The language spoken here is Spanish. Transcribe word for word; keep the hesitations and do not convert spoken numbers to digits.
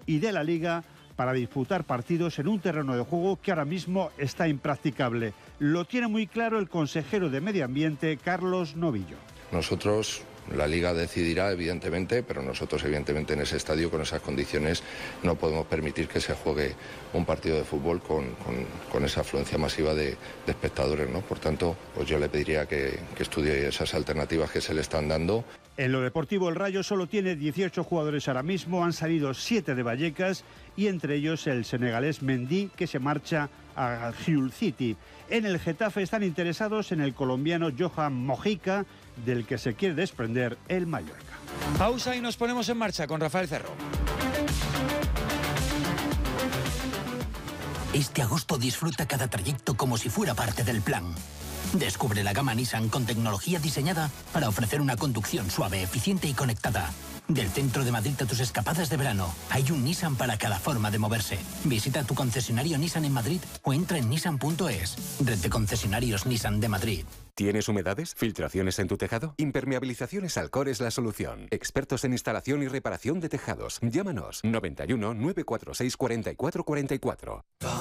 y de la Liga para disputar partidos en un terreno de juego que ahora mismo está impracticable. Lo tiene muy claro el consejero de Medio Ambiente, Carlos Novillo. Nosotros, la Liga decidirá, evidentemente, pero nosotros, evidentemente, en ese estadio, con esas condiciones, no podemos permitir que se juegue un partido de fútbol con, con, con esa afluencia masiva de, de espectadores, ¿no? Por tanto, pues yo le pediría que, que estudie esas alternativas que se le están dando. En lo deportivo, el Rayo solo tiene dieciocho jugadores ahora mismo, han salido siete de Vallecas y entre ellos el senegalés Mendy, que se marcha a Hull City. En el Getafe están interesados en el colombiano Johan Mojica, del que se quiere desprender el Mallorca. Pausa y nos ponemos en marcha con Rafael Cerro. Este agosto disfruta cada trayecto como si fuera parte del plan. Descubre la gama Nissan con tecnología diseñada para ofrecer una conducción suave, eficiente y conectada. Del centro de Madrid a tus escapadas de verano, hay un Nissan para cada forma de moverse. Visita tu concesionario Nissan en Madrid o entra en nissan punto es. Red de concesionarios Nissan de Madrid. ¿Tienes humedades? ¿Filtraciones en tu tejado? Impermeabilizaciones Alcor es la solución. Expertos en instalación y reparación de tejados. Llámanos noventa y uno, nueve cuatro seis, cuarenta y cuatro cuarenta y cuatro.